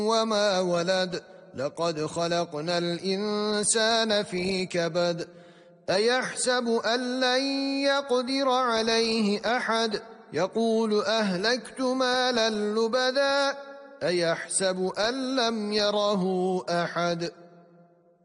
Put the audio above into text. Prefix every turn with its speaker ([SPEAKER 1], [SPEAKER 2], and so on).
[SPEAKER 1] وما ولد لقد خلقنا الإنسان في كبد أيحسب أن لن يقدر عليه أحد يقول أهلكت مالا لبدا أيحسب أن لم يره أحد